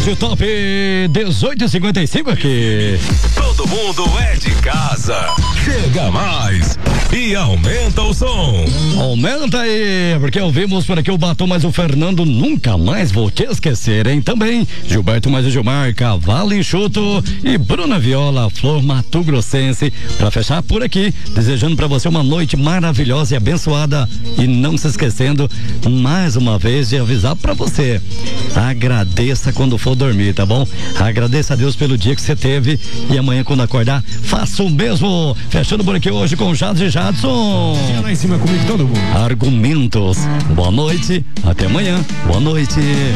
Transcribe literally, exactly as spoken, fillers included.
hoje, top dezoito e cinquenta e cinco aqui. Todo mundo é de casa. Chega mais e aumenta o som. Aumenta aí, porque ouvimos por aqui o Batom mais o Fernando, nunca mais vou te esquecer, hein? Também Gilberto mais o Gilmar, Cavalo Enxuto e Bruna Viola, Flor Mato Grossense. Pra fechar por aqui, desejando pra você uma noite maravilhosa e abençoada. E não se esquecendo, mais uma vez, de avisar pra você: agradeça quando for dormir, tá bom? Agradeça a Deus pelo dia que você teve e amanhã quando acordar, faça o mesmo. Fechando por aqui hoje com Jades e Jadson. Fica lá em cima comigo todo mundo. Argumentos. Boa noite, até amanhã. Boa noite.